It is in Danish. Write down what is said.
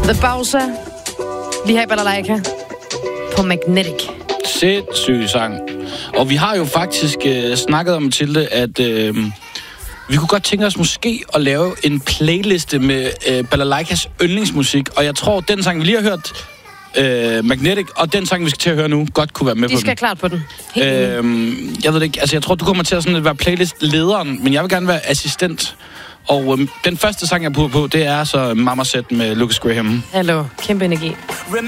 The Bowser. Vi har i Balalaika på Magnetic. Sindssyg sang. Og vi har jo faktisk snakket om, Mathilde, at vi kunne godt tænke os måske at lave en playliste med Balalaikas yndlingsmusik. Og jeg tror, den sang, vi lige har hørt, Magnetic, og den sang, vi skal til at høre nu, godt kunne være med på den. De skal klart på den. Jeg ved det ikke. Altså, jeg tror, du kommer til at sådan være playlist-lederen, men jeg vil gerne være assistent. Og den første sang, jeg putter på, det er så Mama Set med Lucas Graham. Hallo, kæmpe energi.